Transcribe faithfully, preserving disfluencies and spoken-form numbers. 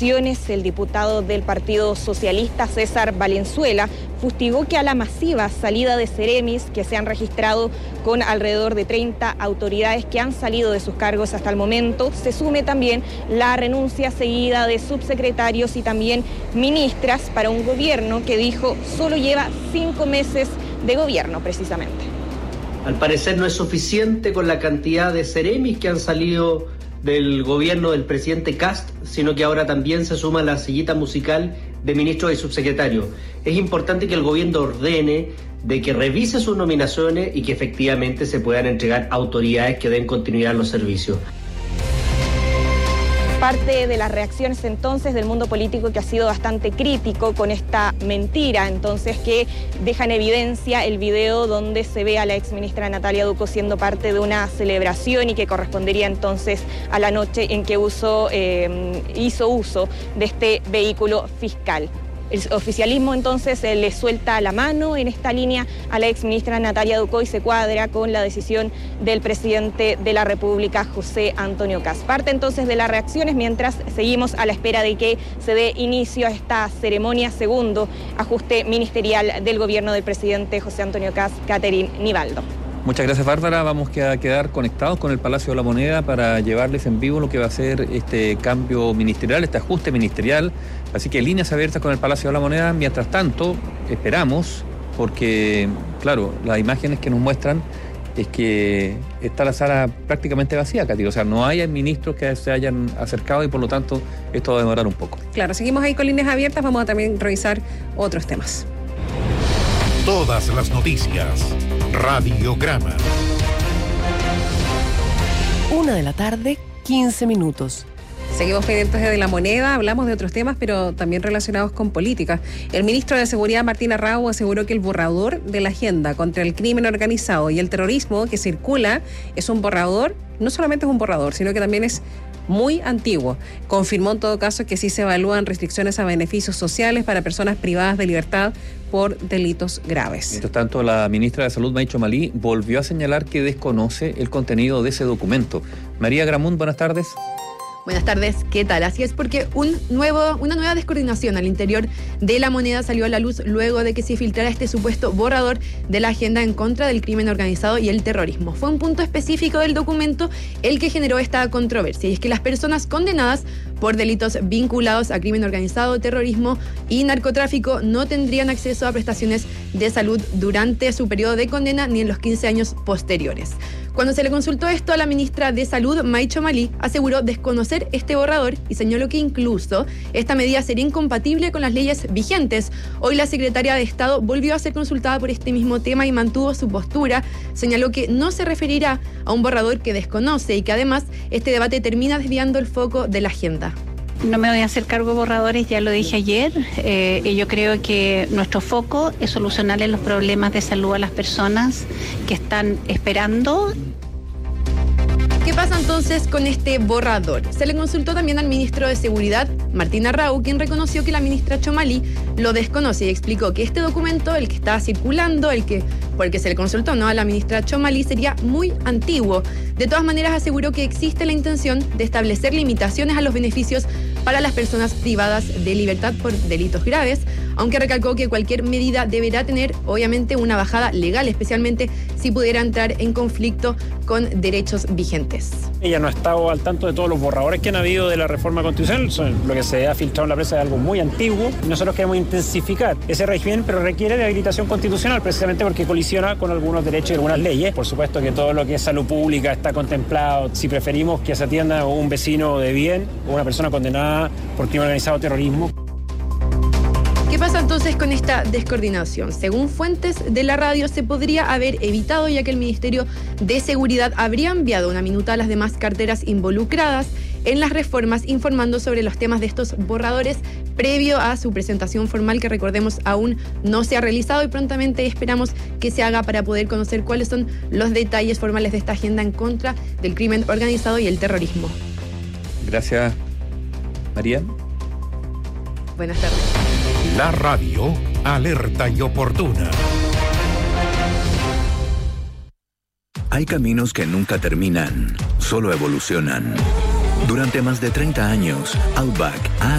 Comunicaciones, el diputado del Partido Socialista, César Valenzuela, fustigó que a la masiva salida de Ceremis, que se han registrado con alrededor de treinta autoridades que han salido de sus cargos hasta el momento, se sume también la renuncia seguida de subsecretarios y también ministras para un gobierno que dijo solo lleva cinco meses de gobierno precisamente. Al parecer no es suficiente con la cantidad de Ceremis que han salido del gobierno del presidente Kast, sino que ahora también se suma la sillita musical de ministros y subsecretarios. Es importante que el gobierno ordene de que revise sus nominaciones y que efectivamente se puedan entregar autoridades que den continuidad a los servicios. Parte de las reacciones entonces del mundo político que ha sido bastante crítico con esta mentira, entonces que deja en evidencia el video donde se ve a la exministra Natalia Ducó siendo parte de una celebración y que correspondería entonces a la noche en que uso, eh, hizo uso de este vehículo fiscal. El oficialismo entonces eh, le suelta la mano en esta línea a la exministra Natalia Ducó y se cuadra con la decisión del presidente de la República, José Antonio Kast. Parte entonces de las reacciones mientras seguimos a la espera de que se dé inicio a esta ceremonia, segundo ajuste ministerial del gobierno del presidente José Antonio Kast, Catherine Nivaldo. Muchas gracias, Bárbara. Vamos a quedar conectados con el Palacio de la Moneda para llevarles en vivo lo que va a ser este cambio ministerial, este ajuste ministerial. Así que líneas abiertas con el Palacio de la Moneda. Mientras tanto, esperamos, porque, claro, las imágenes que nos muestran es que está la sala prácticamente vacía, Katy. O sea, no hay ministros que se hayan acercado y por lo tanto esto va a demorar un poco. Claro, seguimos ahí con líneas abiertas. Vamos a también revisar otros temas. Todas las noticias. Radiograma. Una de la tarde, quince minutos. Seguimos pendientes de La Moneda, hablamos de otros temas, pero también relacionados con política. El ministro de Seguridad, Martín Arrau, aseguró que el borrador de la agenda contra el crimen organizado y el terrorismo que circula es un borrador, no solamente es un borrador, sino que también es muy antiguo. Confirmó en todo caso que sí se evalúan restricciones a beneficios sociales para personas privadas de libertad por delitos graves. Mientras tanto, la ministra de Salud, Maicho Malí, volvió a señalar que desconoce el contenido de ese documento. María Gramún, buenas tardes. Buenas tardes, ¿qué tal? Así es, porque un nuevo, una nueva descoordinación al interior de La Moneda salió a la luz luego de que se filtrara este supuesto borrador de la agenda en contra del crimen organizado y el terrorismo. Fue un punto específico del documento el que generó esta controversia, y es que las personas condenadas por delitos vinculados a crimen organizado, terrorismo y narcotráfico no tendrían acceso a prestaciones de salud durante su periodo de condena ni en los quince años posteriores. Cuando se le consultó esto a la ministra de Salud, Maicho Malí, aseguró desconocer este borrador y señaló que incluso esta medida sería incompatible con las leyes vigentes. Hoy la secretaria de Estado volvió a ser consultada por este mismo tema y mantuvo su postura. Señaló que no se referirá a un borrador que desconoce y que además este debate termina desviando el foco de la agenda. No me voy a hacer cargo de borradores, ya lo dije ayer. Eh, y yo creo que nuestro foco es solucionarle los problemas de salud a las personas que están esperando. ¿Qué pasa entonces con este borrador? Se le consultó también al ministro de Seguridad, Martín Arrau, quien reconoció que la ministra Chomalí lo desconoce y explicó que este documento, el que está circulando, el que por el que se le consultó, ¿no?, a la ministra Chomalí, sería muy antiguo. De todas maneras, aseguró que existe la intención de establecer limitaciones a los beneficios para las personas privadas de libertad por delitos graves, aunque recalcó que cualquier medida deberá tener, obviamente, una bajada legal, especialmente si pudiera entrar en conflicto con derechos vigentes. Ella no ha estado al tanto de todos los borradores que han habido de la reforma constitucional. Lo que se ha filtrado en la prensa es algo muy antiguo. Nosotros queremos intensificar ese régimen, pero requiere de habilitación constitucional, precisamente porque colisiona con algunos derechos y algunas leyes. Por supuesto que todo lo que es salud pública está contemplado. Si preferimos que se atienda a un vecino de bien o una persona condenada por crimen organizado o terrorismo. ¿Qué pasa entonces con esta descoordinación? Según fuentes de la radio, se podría haber evitado, ya que el Ministerio de Seguridad habría enviado una minuta a las demás carteras involucradas en las reformas, informando sobre los temas de estos borradores previo a su presentación formal, que recordemos aún no se ha realizado, y prontamente esperamos que se haga para poder conocer cuáles son los detalles formales de esta agenda en contra del crimen organizado y el terrorismo. Gracias, María. Buenas tardes. La radio, alerta y oportuna. Hay caminos que nunca terminan, solo evolucionan. Durante más de treinta años, Outback ha